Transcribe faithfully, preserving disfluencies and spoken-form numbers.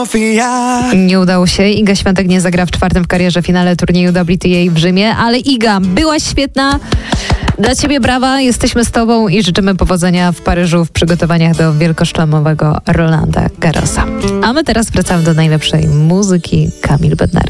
Nie udało się. Iga Świątek nie zagra w czwartym w karierze finale turnieju W T A w Rzymie, ale Iga, byłaś świetna. Dla ciebie brawa, jesteśmy z tobą i życzymy powodzenia w Paryżu w przygotowaniach do wielkoszlemowego Rolanda Garrosa. A my teraz wracamy do najlepszej muzyki. Kamil Bednarek.